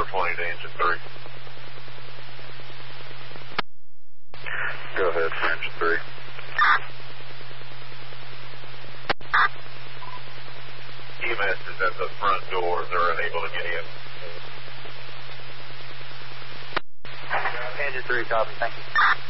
420 to engine 3. Go ahead for engine 3. EMS is at the front door. They're unable to get in. Engine 3, copy. Thank you.